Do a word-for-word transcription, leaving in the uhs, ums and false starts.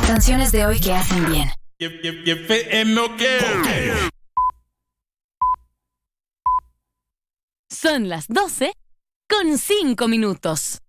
Canciones de hoy que hacen bien. Son las doce con cinco minutos.